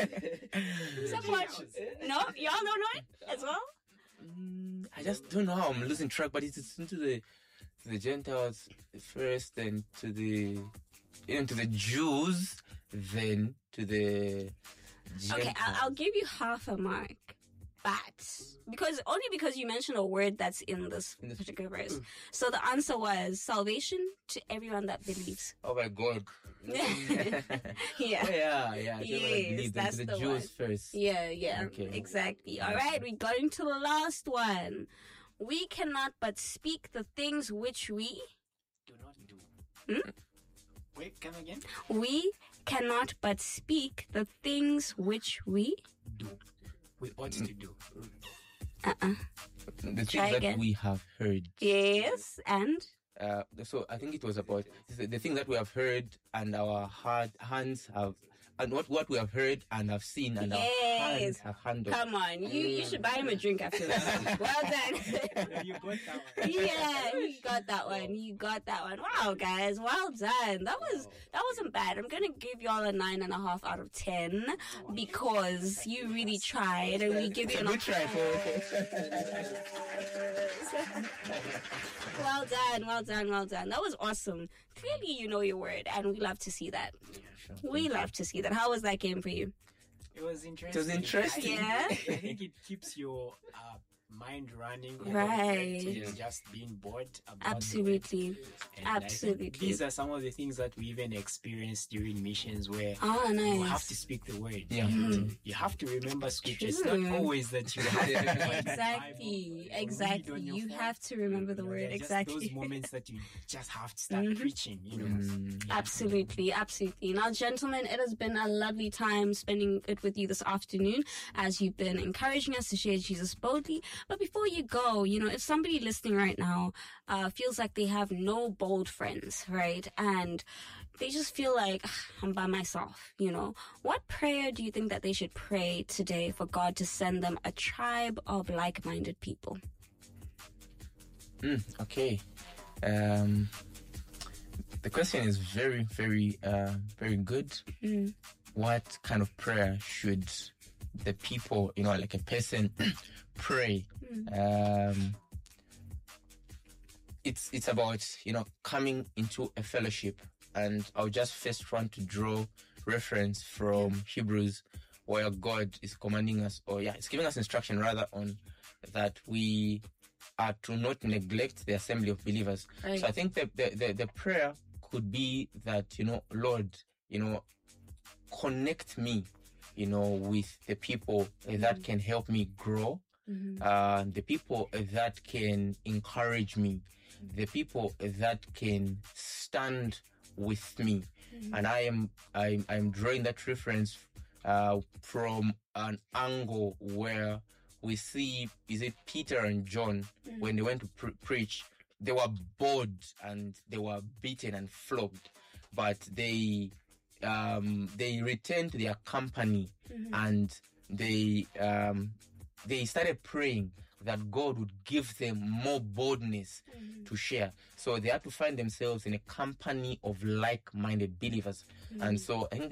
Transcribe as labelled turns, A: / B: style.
A: Somewhat. No? Y'all don't know it as well?
B: I just don't know how I'm losing track, but it's into the Gentiles first, then to the Jews, then to the Gentiles.
A: Okay, I'll give you half a mark. But because you mentioned a word that's in this particular verse. So the answer was salvation to everyone that believes.
B: Oh my God.
A: Yeah.
B: Yes,
A: that's
B: the
A: the
B: Jews
A: one.
B: first.
A: Yeah.
B: Okay.
A: Exactly. All right, we're going to the last one. We cannot but speak the things which we
C: Do not do.
A: Hmm?
C: Wait, come again?
A: We cannot but speak the things which we
C: Do. We ought to do.
B: The things that
A: again.
B: we have heard.
A: Yes, and
B: So I think it was about the thing that we have heard and our hands have, and what we have heard and have seen and our hands have handled.
A: come on, you should buy him a drink after this. Well done.
C: You got that one.
A: Yeah, you got that one. You got that one. Wow, guys, well done. That wasn't bad. I'm gonna give you all a 9.5 out of 10 because you really tried, and we give you an
B: Good try,
A: Well done. That was awesome. Clearly, you know your word, and we love to see that. We love to see that. How was that game for you?
C: It was interesting.
B: It was interesting.
A: Yeah.
C: I think it keeps your mind running.
A: Right.
C: Just being bored about
A: Absolutely.
C: the word. And I think
A: Absolutely.
C: these are some of the things that we even experience during missions where
A: Oh, nice.
C: you have to speak the word.
B: Yeah.
C: You have to remember scripture. It's
A: True.
C: not always that you have to remember
A: Exactly.
C: the Bible.
A: Exactly.
C: Read on your
A: You
C: phone.
A: have to remember the
C: You know,
A: word.
C: there are just
A: Exactly.
C: those moments that you just have to start preaching, you know.
A: Absolutely. Now, gentlemen, it has been a lovely time spending it with you this afternoon as you've been encouraging us to share Jesus boldly. But before you go, if somebody listening right now feels like they have no bold friends, right? And they just feel like, I'm by myself, what prayer do you think that they should pray today for God to send them a tribe of like-minded people?
B: Okay. The question is very, very, very good. What kind of prayer should the people, like a person, pray? It's about, coming into a fellowship. And I'll just first want to draw reference from Hebrews, where God is commanding us, it's giving us instruction rather on that we are to not neglect the assembly of believers.
A: Right.
B: So I think the prayer could be that, Lord, connect me, with the people that can help me grow, the people that can encourage me, the people that can stand with me. And I'm drawing that reference from an angle where we see, is it Peter and John, when they went to preach, they were bored and they were beaten and flogged, but they returned to their company and they started praying that God would give them more boldness to share. So they had to find themselves in a company of like-minded believers. And so I think